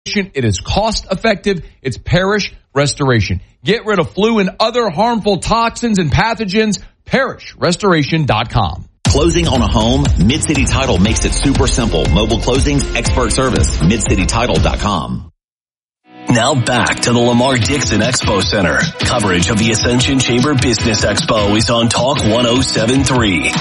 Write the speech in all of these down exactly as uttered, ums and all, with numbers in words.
It is cost effective. It's parish restoration. Get rid of flu and other harmful toxins and pathogens. parish restoration dot com. Closing on a home? Mid-City Title makes it super simple. Mobile closings, expert service. mid city title dot com. Now back to the Lamar Dixon Expo Center. Coverage of the Ascension Chamber Business Expo is on Talk one oh seven point three.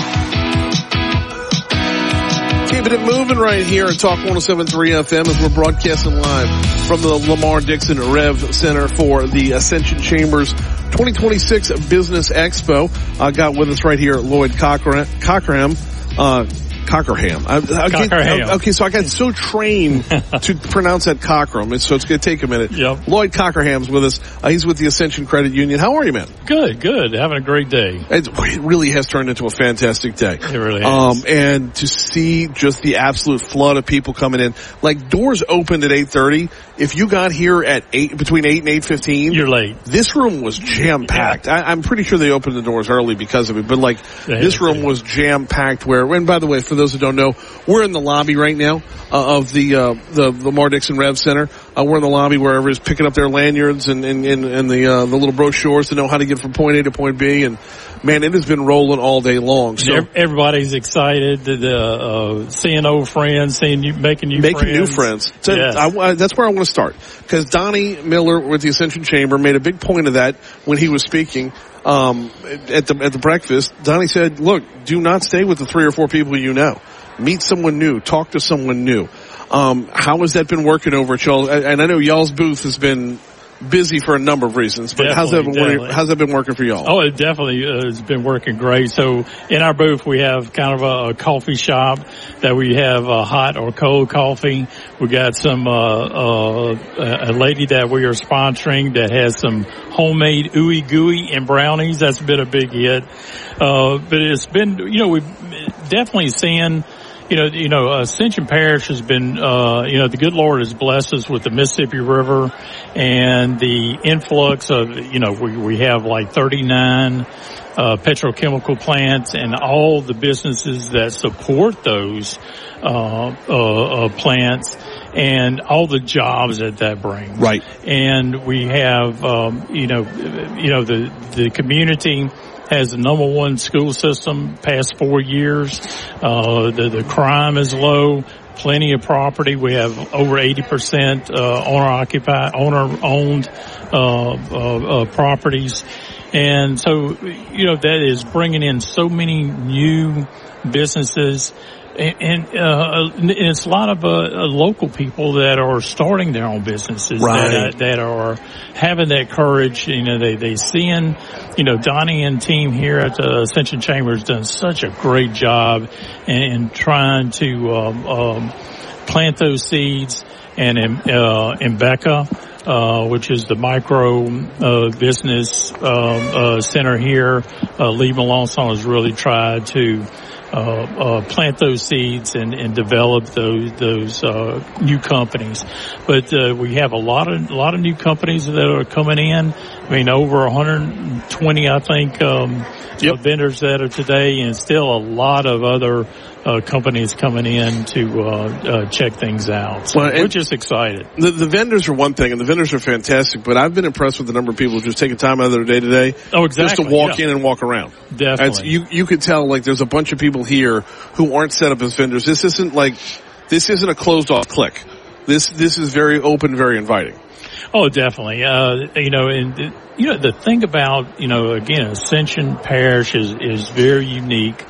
Keeping it moving right here at Talk one oh seven point three F M as we're broadcasting live from the Lamar Dixon Rev Center for the Ascension Chambers twenty twenty-six Business Expo. I got with us right here Lloyd Cockerham. Cockerham uh, Cockerham. I, I Cockerham. Okay, so I got so trained to pronounce that Cockerham, so it's going to take a minute. Yep. Lloyd Cockerham's with us. Uh, he's with the Ascension Credit Union. How are you, man? Good, good. Having a great day. It, it really has turned into a fantastic day. It really has. Um, and to see just the absolute flood of people coming in. Like, doors opened at eight thirty. If you got here at eight, between eight and eight fifteen. You're late. This room was jam-packed. Yeah. I, I'm pretty sure they opened the doors early because of it, but like, They this room to. was jam-packed where, and by the way, for those who don't know, we're in the lobby right now, uh, of the, uh, the, the Lamar Dixon Rev Center. Uh, we're in the lobby where everybody's picking up their lanyards and, and, and, and the, uh, the little brochures to know how to get from point A to point B. And man, it has been rolling all day long. So everybody's excited, the, uh, seeing old friends, seeing you, making new making friends. new friends. So Yes. I, I, that's where I want to start, because Donnie Miller with the Ascension Chamber made a big point of that when he was speaking um, at the at the breakfast. Donnie said, "Look, do not stay with the three or four people you know. Meet someone new. Talk to someone new." Um, how has that been working over at y'all? And I know y'all's booth has been busy for a number of reasons, but how's that been working, how's that been working for y'all? Oh, it definitely uh, has been working great. So in our booth, we have kind of a, a coffee shop that we have uh, hot or cold coffee. We got some, uh, uh, a lady that we are sponsoring that has some homemade ooey gooey and brownies. That's been a big hit. Uh, but it's been, you know, we've definitely seeing, You know, you know, Ascension Parish has been, uh, you know, the good Lord has blessed us with the Mississippi River and the influx of, you know, we, we have like thirty-nine, uh, petrochemical plants and all the businesses that support those, uh, uh, uh plants and all the jobs that that brings. Right. And we have, um, you know, you know, the, the community has the number one school system past four years. Uh, the, the crime is low, plenty of property. We have over eighty percent, uh, owner occupied, owner owned, uh, uh, uh, properties. And so, you know, that is bringing in so many new businesses. And, and, uh, and it's a lot of, uh, local people that are starting their own businesses. Right. That, that are having that courage. You know, they, they seeing, you know, Donnie and team here at the Ascension Chamber has done such a great job in, in trying to, um, um, plant those seeds. And in, uh, in Becca, uh, which is the micro, uh, business, um, uh, center here, uh, Lee Melanson has really tried to, Uh, uh, plant those seeds and, and develop those, those, uh, new companies. But, uh, we have a lot of, a lot of new companies that are coming in. I mean, over one hundred twenty, I think, um, yep. uh, vendors that are today, and still a lot of other, uh, companies coming in to, uh, uh, check things out. So well, we're just excited. The, the vendors are one thing, and the vendors are fantastic, but I've been impressed with the number of people who just taking time out of their day to day. Oh, exactly. Just to walk yeah. in and walk around. Definitely. That's, you, you could tell, like, there's a bunch of people here who aren't set up as vendors. This isn't like, this isn't a closed off clique. This, this is very open, very inviting. Oh, definitely. Uh, you know, and, you know, the thing about, you know, again, Ascension Parish is, is very unique.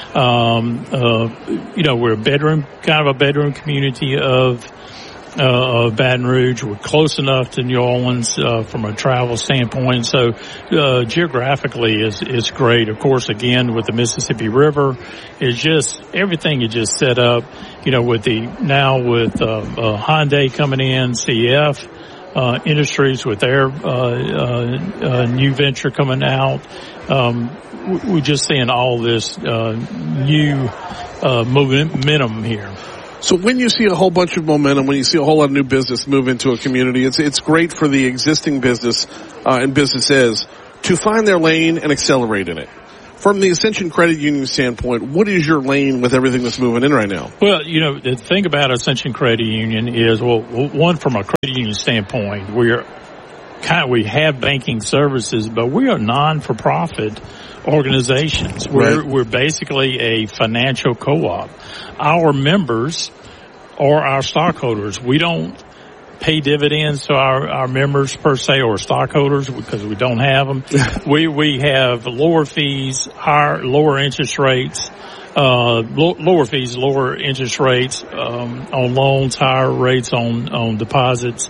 Um, uh, you know, we're a bedroom, kind of a bedroom community of, uh, of Baton Rouge. We're close enough to New Orleans, uh, from a travel standpoint. So, uh, geographically is, is great. Of course, again, with the Mississippi River, it's just, everything is just set up, you know, with the, now with, uh, uh Hyundai coming in, C F, Uh, industries with their, uh, uh, uh, new venture coming out. Um, we're just seeing all this, uh, new, uh, momentum here. So when you see a whole bunch of momentum, when you see a whole lot of new business move into a community, it's, it's great for the existing business, uh, and businesses to find their lane and accelerate in it. from the Ascension Credit Union standpoint, what is your lane with everything that's moving in right now? Well, you know, the thing about Ascension Credit Union is, well, one, from a credit union standpoint, we're kind of, we have banking services, but we are non-for-profit organizations. We're, right. we're basically a financial co-op. Our members are our stockholders. We don't pay dividends to our, our members per se, or stockholders, because we don't have them. we, we have lower fees, higher, lower interest rates, uh, lo- lower fees, lower interest rates, um, on loans, higher rates on, on deposits.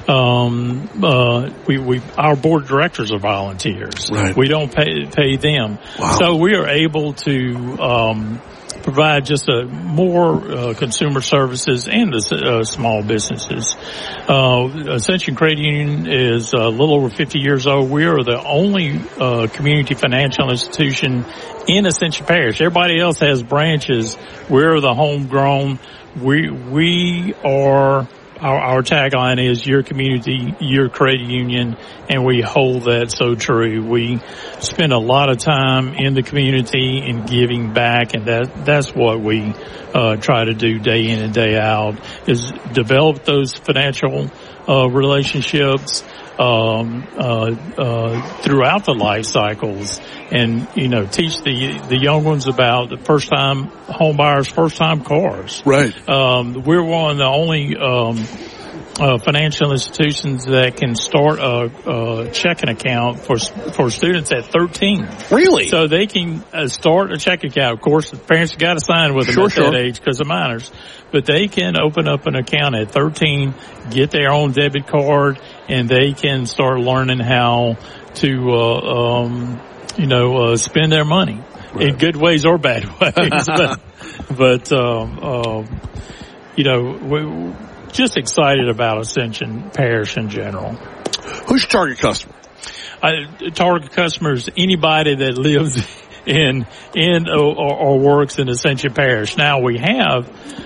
Um, uh, we, we, our board of directors are volunteers. Right. We don't pay, pay them. Wow. So we are able to, um, provide just a more uh, consumer services and the uh, small businesses. Uh, Ascension Credit Union is a little over fifty years old. We are the only uh, community financial institution in Ascension Parish. Everybody else has branches. We're the homegrown. We we are. Our, our tagline is your community, your credit union, and we hold that so true. We spend a lot of time in the community and giving back, and that that's what we uh, try to do day in and day out, is develop those financial uh, relationships um, uh, uh, throughout the life cycles, and you know, teach the the young ones about the first time home buyers, first time cars. Right. Um, we're one of the only um, uh, financial institutions that can start a, a checking account for for students at thirteen. Really? So they can uh, start a checking account. Of course, the parents got to sign with them Sure, at sure. that age because of minors. But they can open up an account at thirteen, get their own debit card, and they can start learning how to, uh, um, you know, uh, spend their money right. in good ways or bad ways. but, but um, um, you know, we're just excited about Ascension Parish in general. Who's your target customer? I, target customers, anybody that lives in in or, or works in Ascension Parish. Now we have,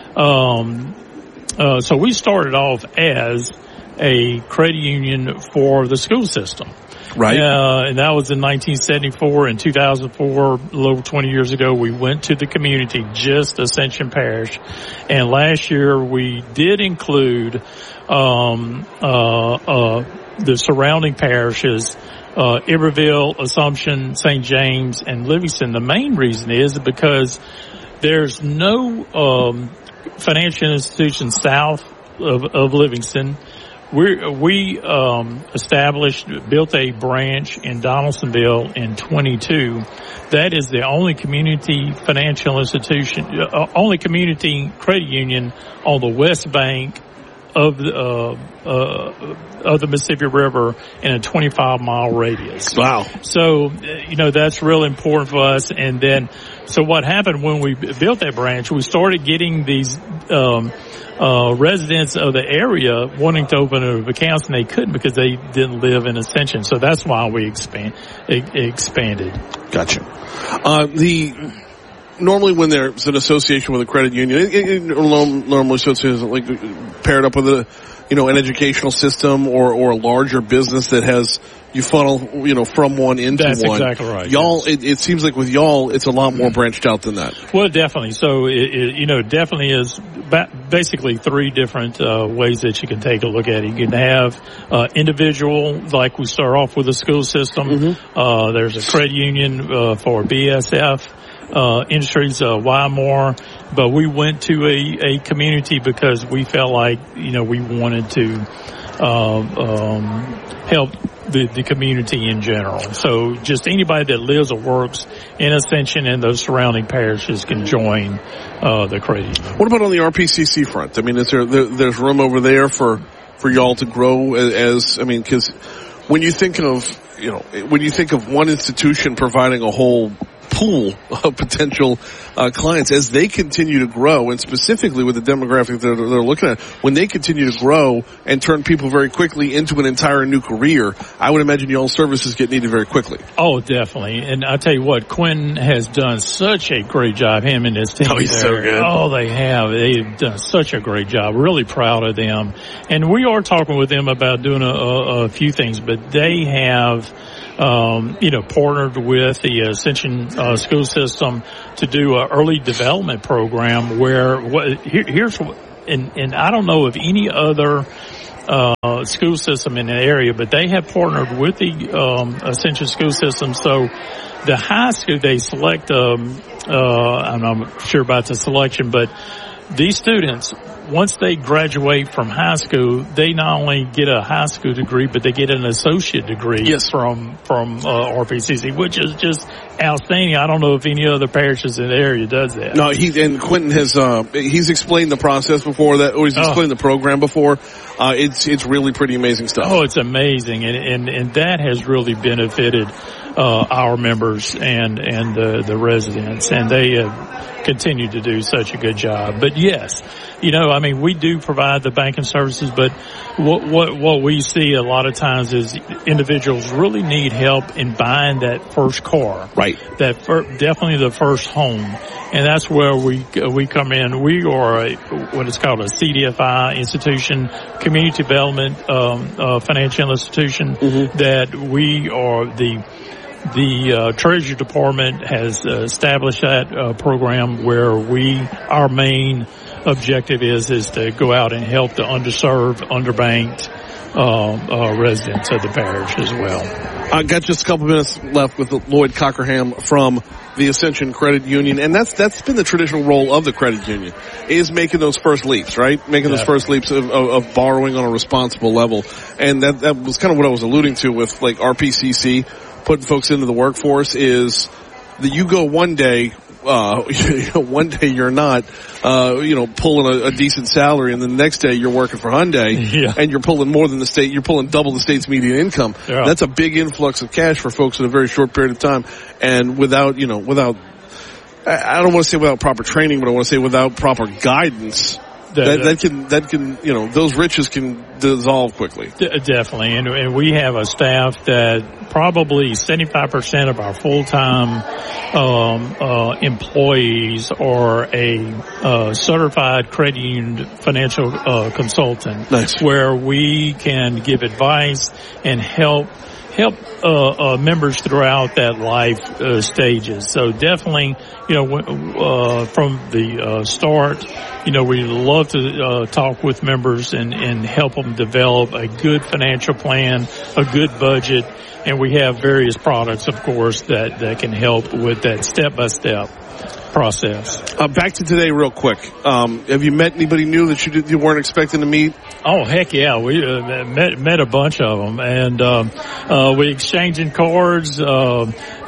um, uh, so we started off as a credit union for the school system. Right. Uh, and that was in nineteen seventy-four. In two thousand four, a little over twenty years ago, we went to the community, just Ascension Parish. And last year we did include, um, uh, uh, the surrounding parishes, uh, Iberville, Assumption, Saint James, and Livingston. The main reason is because there's no, um, financial institution south of, of Livingston. We we um, established, built a branch in Donaldsonville in twenty-two. That is the only community financial institution, uh, only community credit union on the west bank of the uh, uh, of the Mississippi River in a twenty-five mile radius. Wow! So you know that's real important for us. And then, so what happened when we built that branch? We started getting these. Um, Uh, residents of the area wanting to open up accounts, and they couldn't because they didn't live in Ascension. So that's why we expand, e- expanded. Gotcha. Uh, the, normally when there's an association with a credit union, it, it, it normally associated like paired up with a, you know, an educational system or, or a larger business that has, you funnel, you know, from one into That's one. That's exactly right. Y'all, yes. it, it seems like with y'all, it's a lot more branched out than that. Well, definitely. So, it, it, you know, definitely is ba- basically three different uh, ways that you can take a look at it. You can have uh, individual, like we start off with the school system. Mm-hmm. Uh, there's a credit union uh, for B S F. Uh, industries, uh, Wymore, but we went to a, a community because we felt like, you know, we wanted to, uh, um, help the, the community in general. So just anybody that lives or works in Ascension and those surrounding parishes can join, uh, the credit union. What about on the R P C C front? I mean, is there, there there's room over there for, for y'all to grow as, as I mean, cause when you think of, you know, when you think of one institution providing a whole pool of potential uh, clients as they continue to grow, and specifically with the demographic that they're, they're looking at, when they continue to grow and turn people very quickly into an entire new career, I would imagine y'all's services get needed very quickly. Oh, definitely. And I tell you what, Quinn has done such a great job, him and his team. Oh, he's there. so good. Oh, they have. They've done such a great job. Really proud of them. And we are talking with them about doing a, a, a few things, but they have um, you know, partnered with the Ascension uh, school system to do an early development program where what, here, here's what, and, and I don't know of any other uh, school system in the area, but they have partnered with the um, Ascension school system. So the high school, they select, um, uh, I'm not sure about the selection, but these students, once they graduate from high school, they not only get a high school degree, but they get an associate degree yes. from from uh, R P C C, which is just outstanding. I don't know if any other parishes in the area does that. No, he and Quentin has uh, he's explained the process before that, or he's explained oh. the program before. Uh, it's it's really pretty amazing stuff. Oh, it's amazing, and and, and that has really benefited uh, our members and and the the residents, and they have continued to do such a good job. But yes, you know, I mean, we do provide the banking services, but what what what we see a lot of times is individuals really need help in buying that first car, right? That fir- definitely the first home, and that's where we we come in. We are a, what is called a C D F I institution, community development um, uh, financial institution. Mm-hmm. That we are the The uh, Treasury Department has uh, established that uh, program where we, our main objective is is to go out and help the underserved, underbanked uh, uh, residents of the parish as well. I got just a couple minutes left with Lloyd Cockerham from the Ascension Credit Union, and that's that's been the traditional role of the credit union, is making those first leaps, right? Making those yeah. first leaps of, of, of borrowing on a responsible level, and that that was kind of what I was alluding to with like R P C C. Putting folks into the workforce is that you go one day, uh, you know, one day you're not, uh, you know, pulling a, a decent salary, and then the next day you're working for Hyundai, yeah. and you're pulling more than the state, you're pulling double the state's median income. Yeah. That's a big influx of cash for folks in a very short period of time, and without, you know, without, I don't want to say without proper training, but I want to say without proper guidance. That, that can, that can, you know, those riches can dissolve quickly. D- definitely. And, and we have a staff that probably seventy-five percent of our full-time, um, uh, employees are a, uh, certified credit union financial, uh, consultant. Nice. Where we can give advice and help help uh, uh members throughout that life uh, stages. So definitely, you know, uh from the uh start, you know, we love to uh talk with members and and help them develop a good financial plan, a good budget, and we have various products, of course, that that can help with that step by step process. Uh, back to today real quick. Um, have you met anybody new that you, did, you weren't expecting to meet? Oh, heck yeah. We uh, met, met a bunch of them, and um, uh, we exchanging cards, uh,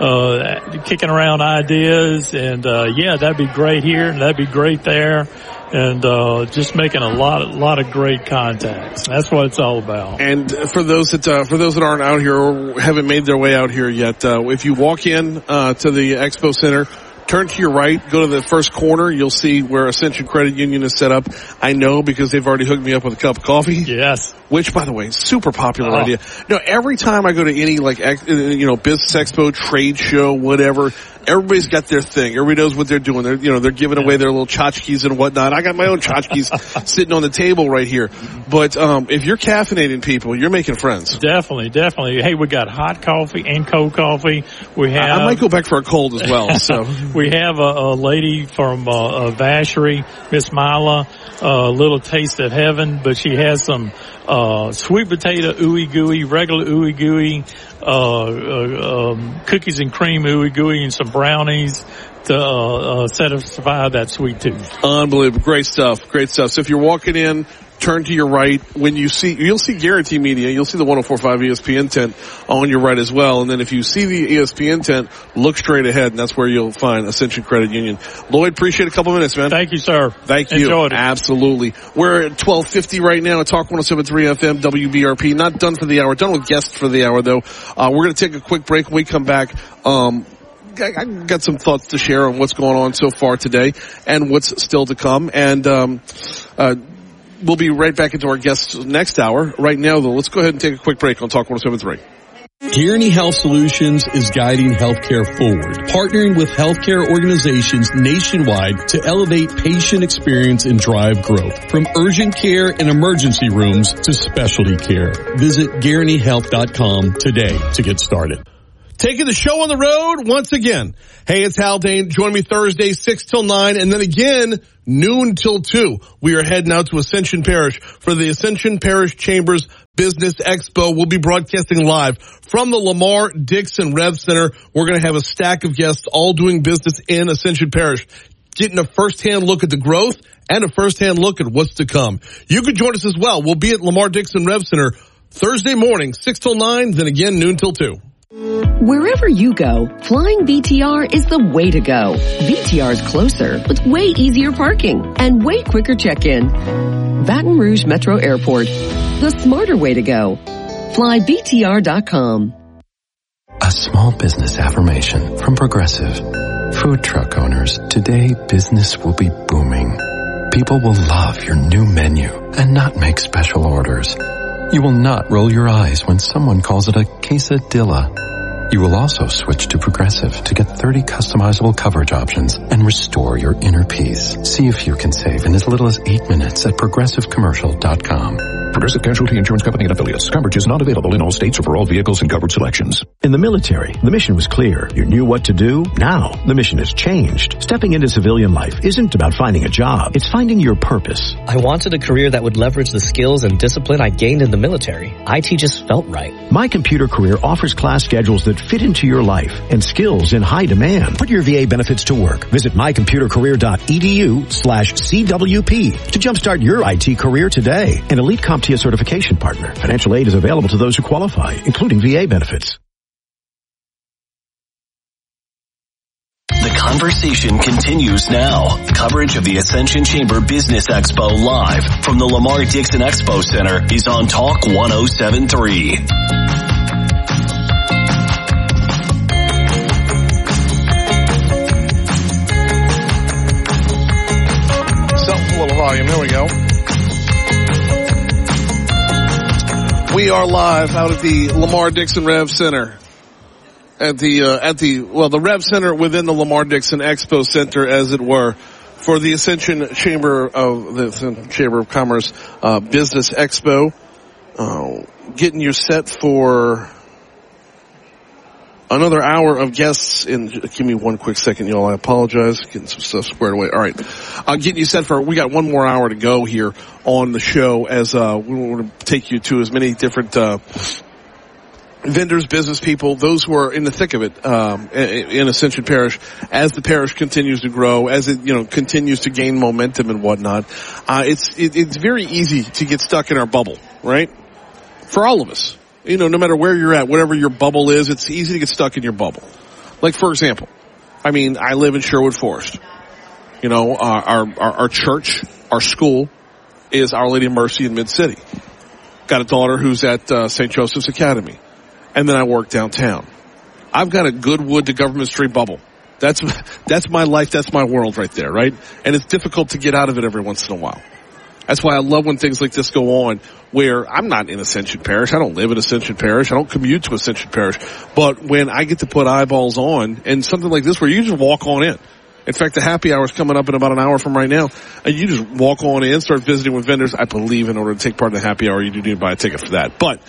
uh, kicking around ideas, and uh, yeah, that'd be great here, and that'd be great there. And uh just making a lot, a lot of great contacts. That's what it's all about. And for those that uh, for those that aren't out here or haven't made their way out here yet, uh, if you walk in uh to the Expo Center, turn to your right, go to the first corner, you'll see where Ascension Credit Union is set up. I know because they've already hooked me up with a cup of coffee. Yes. Which, by the way, super popular oh. idea. No, every time I go to any, like, you know, business expo, trade show, whatever, everybody's got their thing. Everybody knows what they're doing. They're, you know, they're giving away their little tchotchkes and whatnot. I got my own tchotchkes sitting on the table right here. But, um, if you're caffeinating people, you're making friends. Definitely, definitely. Hey, we got hot coffee and cold coffee. We have. I, I might go back for a cold as well, so. We have a, a lady from, uh, uh Vacherie, Miss Mila, a uh, little taste of heaven, but she has some, uh, sweet potato ooey gooey, regular ooey gooey, uh, uh, um, cookies and cream ooey gooey, and some brownies to uh, uh, satisfy that sweet tooth. Unbelievable. Great stuff. Great stuff. So if you're walking in, turn to your right. When you see, you'll see Guarantee Media. You'll see the one oh four point five E S P N tent on your right as well. And then if you see the E S P N tent, look straight ahead, and that's where you'll find Ascension Credit Union. Lloyd, appreciate a couple minutes, man. Thank you, sir. Thank you. Enjoyed it. Absolutely. We're at twelve fifty right now at Talk one oh seven point three F M W B R P. Not done for the hour. Done with guests for the hour, though. Uh, we're going to take a quick break. When we come back, um, I got some thoughts to share on what's going on so far today and what's still to come. And, um, uh, we'll be right back into our guests next hour. Right now, though, let's go ahead and take a quick break on Talk one oh seven point three. Guaranty Health Solutions is guiding healthcare forward, partnering with healthcare organizations nationwide to elevate patient experience and drive growth, from urgent care and emergency rooms to specialty care. Visit guaranty health dot com today to get started. taking the show on the road once again. Hey, it's Haldane. Join me Thursday, six till nine, and then again, noon till two. We are heading out to Ascension Parish for the Ascension Parish Chambers Business Expo. We'll be broadcasting live from the Lamar Dixon Rev Center. We're going to have a stack of guests all doing business in Ascension Parish, getting a first-hand look at the growth and a first-hand look at what's to come. You can join us as well. We'll be at Lamar Dixon Rev Center Thursday morning, six till nine, then again, noon till two. Wherever you go, flying V T R is the way to go. V T R is closer with way easier parking and way quicker check-in. Baton Rouge Metro Airport, the smarter way to go. Fly V T R dot com. A small business affirmation from Progressive. Food truck owners, today business will be booming. People will love your new menu and not make special orders. You will not roll your eyes when someone calls it a quesadilla. You will also switch to Progressive to get thirty customizable coverage options and restore your inner peace. See if you can save in as little as eight minutes at progressive commercial dot com. Progressive Casualty Insurance Company and Affiliates. Coverage is not available in all states or for all vehicles and covered selections. In the military, the mission was clear. You knew what to do. Now, the mission has changed. Stepping into civilian life isn't about finding a job. It's finding your purpose. I wanted a career that would leverage the skills and discipline I gained in the military. I T just felt right. My Computer Career offers class schedules that fit into your life and skills in high demand. Put your V A benefits to work. Visit my computer career dot e d u slash C W P to jumpstart your I T career today. An elite CompTIA certification partner. Financial aid is available to those who qualify, including V A benefits. The conversation continues now. Coverage of the Ascension Chamber Business Expo live from the Lamar Dixon Expo Center is on Talk one oh seven point three. Set a little volume. There we go. We are live out at the Lamar Dixon Rev Center. At the, uh, at the, well, the Rev Center within the Lamar Dixon Expo Center, as it were, for the Ascension Chamber of, the Ascension Chamber of Commerce, uh, Business Expo. Uh, getting you set for another hour of guests in, give me one quick second, y'all. I apologize. Getting some stuff squared away. All right. I'm getting you set for, we got one more hour to go here on the show as, uh, we want to take you to as many different, uh, vendors, business people, those who are in the thick of it, um, in Ascension Parish, as the parish continues to grow, as it, you know, continues to gain momentum and whatnot. Uh, it's, it, it's very easy to get stuck in our bubble, right? For all of us. You know, no matter where you're at, whatever your bubble is, it's easy to get stuck in your bubble. Like, for example, I mean, I live in Sherwood Forest. You know, our, our, our church, our school is Our Lady of Mercy in Mid-City. Got a daughter who's at, uh, Saint Joseph's Academy. And then I work downtown. I've got a Goodwood to Government Street bubble. That's, that's my life, that's my world right there, right? And it's difficult to get out of it every once in a while. That's why I love when things like this go on, where I'm not in Ascension Parish. I don't live in Ascension Parish. I don't commute to Ascension Parish. But when I get to put eyeballs on, and something like this where you just walk on in. In fact, the happy hour is coming up in about an hour from right now. And you just walk on in, start visiting with vendors. I believe in order to take part in the happy hour, you do need to buy a ticket for that. But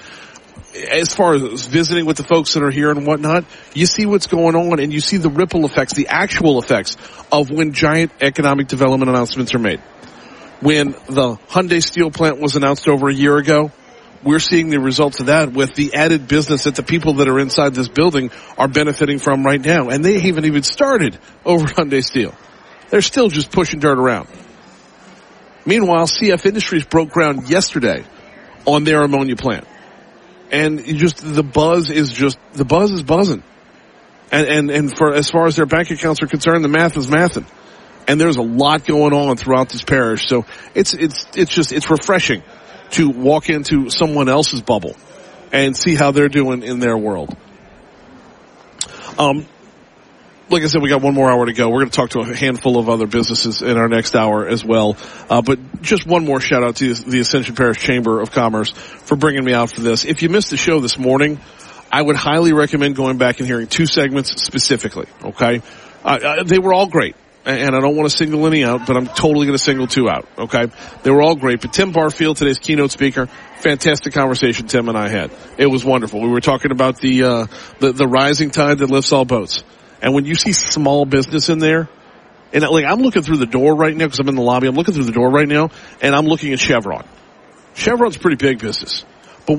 as far as visiting with the folks that are here and whatnot, you see what's going on and you see the ripple effects, the actual effects of when giant economic development announcements are made. When the Hyundai steel plant was announced over a year ago, we're seeing the results of that with the added business that the people that are inside this building are benefiting from right now. And they haven't even started over Hyundai Steel. They're still just pushing dirt around. Meanwhile, C F Industries broke ground yesterday on their ammonia plant. And you just, the buzz is just, the buzz is buzzing. And, and, and for, as far as their bank accounts are concerned, the math is mathing. And there's a lot going on throughout this parish. So it's, it's, it's just, it's refreshing to walk into someone else's bubble and see how they're doing in their world. Um, like I said, we got one more hour to go. We're going to talk to a handful of other businesses in our next hour as well. Uh, but just one more shout out to the Ascension Parish Chamber of Commerce for bringing me out for this. If you missed the show this morning, I would highly recommend going back and hearing two segments specifically. Okay. Uh, uh, they were all great. and I don't want to single any out, but I'm totally going to single two out, okay? They were all great, but Tim Barfield, today's keynote speaker, fantastic conversation Tim and I had. It was wonderful. We were talking about the, uh, the, the rising tide that lifts all boats. And when you see small business in there, and like I'm looking through the door right now because I'm in the lobby, I'm looking through the door right now, and I'm looking at Chevron. Chevron's pretty big business.